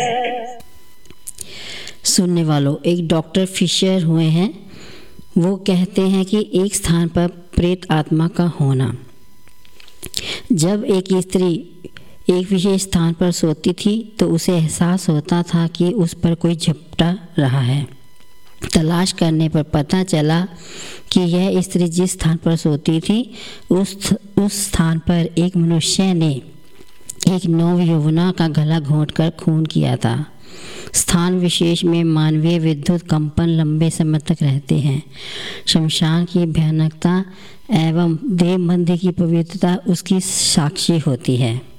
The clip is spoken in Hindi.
सुनने वालों, एक डॉक्टर फिशर हुए हैं। वो कहते हैं कि एक स्थान पर प्रेत आत्मा का होना। जब एक स्त्री एक विशेष स्थान पर सोती थी तो उसे एहसास होता था कि उस पर कोई झपटा रहा है। तलाश करने पर पता चला कि यह स्त्री जिस स्थान पर सोती थी उस स्थान पर एक मनुष्य ने एक नवयौवना का गला घोंटकर खून किया था। स्थान विशेष में मानवीय विद्युत कंपन लंबे समय तक रहते हैं। शमशान की भयानकता एवं देह बंदी की पवित्रता उसकी साक्षी होती है।